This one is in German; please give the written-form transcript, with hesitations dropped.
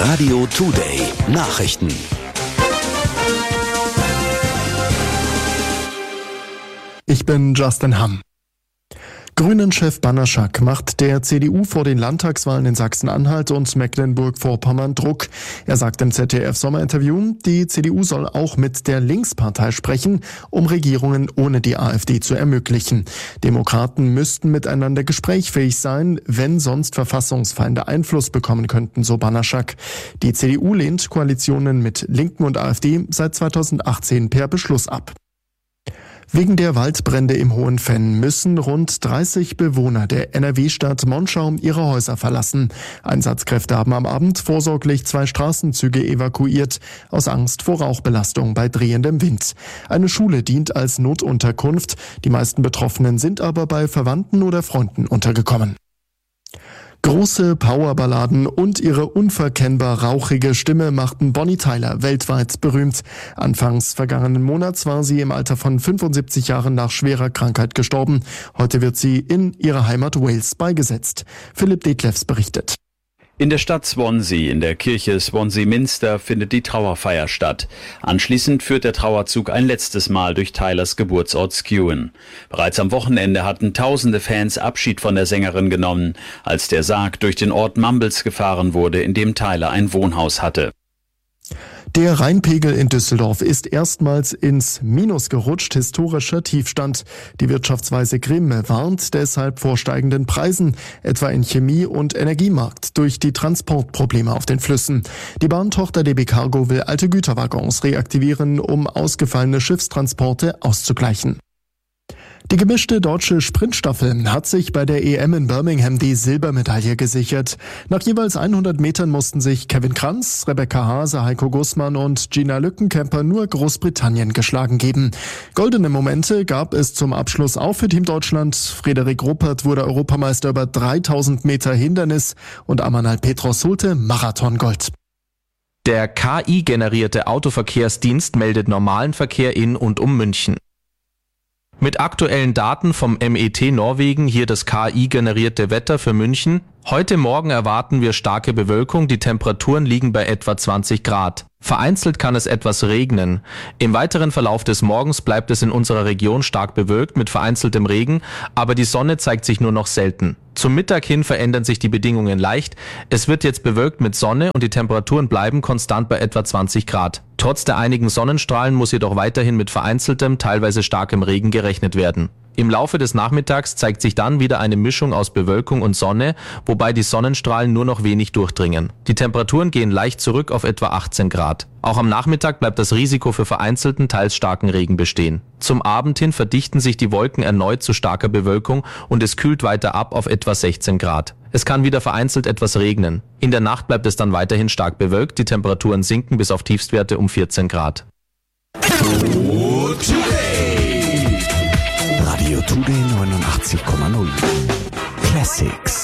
Radio Today Nachrichten. Ich bin Justin Hamm. Grünen-Chef Banaszak macht der CDU vor den Landtagswahlen in Sachsen-Anhalt und Mecklenburg-Vorpommern Druck. Er sagt im ZDF-Sommerinterview, die CDU soll auch mit der Linkspartei sprechen, um Regierungen ohne die AfD zu ermöglichen. Demokraten müssten miteinander gesprächsfähig sein, wenn sonst Verfassungsfeinde Einfluss bekommen könnten, so Banaszak. Die CDU lehnt Koalitionen mit Linken und AfD seit 2018 per Beschluss ab. Wegen der Waldbrände im Hohenfenn müssen rund 30 Bewohner der NRW-Stadt Monschau ihre Häuser verlassen. Einsatzkräfte haben am Abend vorsorglich 2 Straßenzüge evakuiert, aus Angst vor Rauchbelastung bei drehendem Wind. Eine Schule dient als Notunterkunft. Die meisten Betroffenen sind aber bei Verwandten oder Freunden untergekommen. Große Powerballaden und ihre unverkennbar rauchige Stimme machten Bonnie Tyler weltweit berühmt. Anfangs vergangenen Monats war sie im Alter von 75 Jahren nach schwerer Krankheit gestorben. Heute wird sie in ihrer Heimat Wales beigesetzt. Philipp Detlefs berichtet. In der Stadt Swansea, in der Kirche Swansea Minster, findet die Trauerfeier statt. Anschließend führt der Trauerzug ein letztes Mal durch Tylers Geburtsort Skewen. Bereits am Wochenende hatten tausende Fans Abschied von der Sängerin genommen, als der Sarg durch den Ort Mumbles gefahren wurde, in dem Tyler ein Wohnhaus hatte. Der Rheinpegel in Düsseldorf ist erstmals ins Minus gerutscht, historischer Tiefstand. Die Wirtschaftsweise Grimm warnt deshalb vor steigenden Preisen, etwa in Chemie- und Energiemarkt, durch die Transportprobleme auf den Flüssen. Die Bahntochter DB Cargo will alte Güterwaggons reaktivieren, um ausgefallene Schiffstransporte auszugleichen. Die gemischte deutsche Sprintstaffel hat sich bei der EM in Birmingham die Silbermedaille gesichert. Nach jeweils 100 Metern mussten sich Kevin Kranz, Rebecca Haase, Heiko Gussmann und Gina Lückenkämper nur Großbritannien geschlagen geben. Goldene Momente gab es zum Abschluss auch für Team Deutschland. Frederik Ruppert wurde Europameister über 3000 Meter Hindernis und Amanal Petros holte Marathongold. Der KI-generierte Autoverkehrsdienst meldet normalen Verkehr in und um München. Mit aktuellen Daten vom MET Norwegen hier das KI-generierte Wetter für München. Heute Morgen erwarten wir starke Bewölkung, die Temperaturen liegen bei etwa 20 Grad. Vereinzelt kann es etwas regnen. Im weiteren Verlauf des Morgens bleibt es in unserer Region stark bewölkt mit vereinzeltem Regen, aber die Sonne zeigt sich nur noch selten. Zum Mittag hin verändern sich die Bedingungen leicht. Es wird jetzt bewölkt mit Sonne und die Temperaturen bleiben konstant bei etwa 20 Grad. Trotz der einigen Sonnenstrahlen muss jedoch weiterhin mit vereinzeltem, teilweise starkem Regen gerechnet werden. Im Laufe des Nachmittags zeigt sich dann wieder eine Mischung aus Bewölkung und Sonne, wobei die Sonnenstrahlen nur noch wenig durchdringen. Die Temperaturen gehen leicht zurück auf etwa 18 Grad. Auch am Nachmittag bleibt das Risiko für vereinzelten, teils starken Regen bestehen. Zum Abend hin verdichten sich die Wolken erneut zu starker Bewölkung und es kühlt weiter ab auf etwa 16 Grad. Es kann wieder vereinzelt etwas regnen. In der Nacht bleibt es dann weiterhin stark bewölkt, die Temperaturen sinken bis auf Tiefstwerte um 14 Grad. Radio Today 89,0 Classics.